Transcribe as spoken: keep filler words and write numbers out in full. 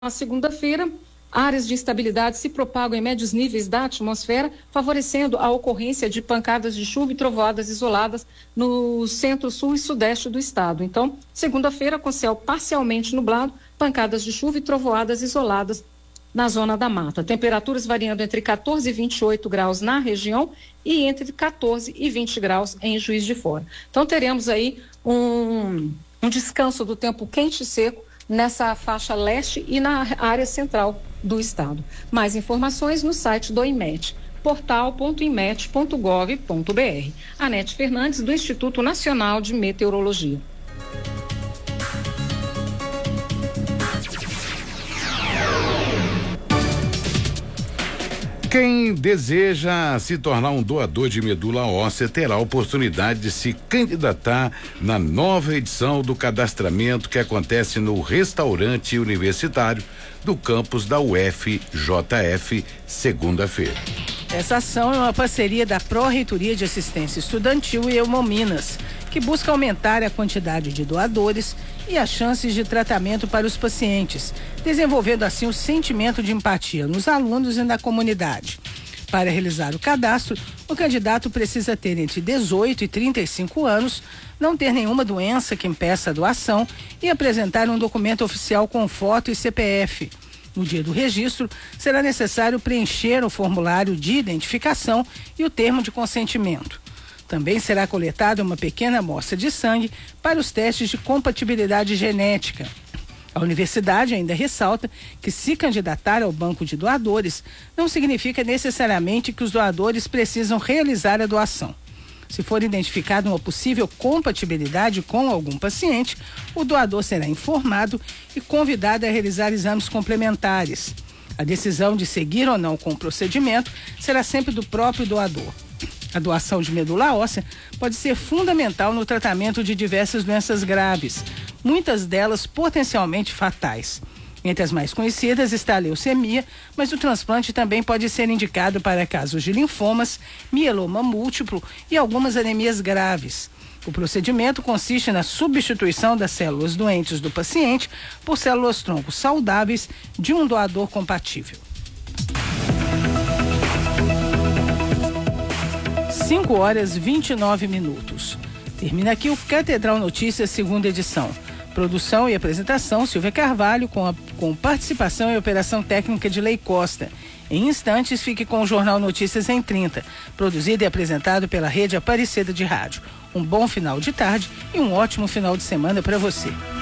Na segunda-feira, áreas de instabilidade se propagam em médios níveis da atmosfera, favorecendo a ocorrência de pancadas de chuva e trovoadas isoladas no centro, sul e sudeste do estado. Então, segunda-feira, com céu parcialmente nublado, pancadas de chuva e trovoadas isoladas na zona da mata. Temperaturas variando entre quatorze e vinte e oito graus na região e entre quatorze e vinte graus em Juiz de Fora. Então, teremos aí um, um descanso do tempo quente e seco nessa faixa leste e na área central do estado. Mais informações no site do IMET, portal ponto imet ponto gov ponto br. Anete Fernandes, do Instituto Nacional de Meteorologia. Quem deseja se tornar um doador de medula óssea terá a oportunidade de se candidatar na nova edição do cadastramento que acontece no restaurante universitário do campus da U F J F, segunda-feira. Essa ação é uma parceria da Pró-Reitoria de Assistência Estudantil e Hemominas, que busca aumentar a quantidade de doadores e as chances de tratamento para os pacientes, desenvolvendo assim o sentimento de empatia nos alunos e na comunidade. Para realizar o cadastro, o candidato precisa ter entre dezoito e trinta e cinco anos, não ter nenhuma doença que impeça a doação e apresentar um documento oficial com foto e C P F. No dia do registro, será necessário preencher o formulário de identificação e o termo de consentimento. Também será coletada uma pequena amostra de sangue para os testes de compatibilidade genética. A universidade ainda ressalta que se candidatar ao banco de doadores não significa necessariamente que os doadores precisam realizar a doação. Se for identificada uma possível compatibilidade com algum paciente, o doador será informado e convidado a realizar exames complementares. A decisão de seguir ou não com o procedimento será sempre do próprio doador. A doação de medula óssea pode ser fundamental no tratamento de diversas doenças graves, muitas delas potencialmente fatais. Entre as mais conhecidas está a leucemia, mas o transplante também pode ser indicado para casos de linfomas, mieloma múltiplo e algumas anemias graves. O procedimento consiste na substituição das células doentes do paciente por células-tronco saudáveis de um doador compatível. cinco horas e vinte e nove minutos. Termina aqui o Catedral Notícias, segunda edição. Produção e apresentação, Silvia Carvalho, com, a, com participação e operação técnica de Lei Costa. Em instantes, fique com o Jornal Notícias em trinta, produzido e apresentado pela Rede Aparecida de Rádio. Um bom final de tarde e um ótimo final de semana para você.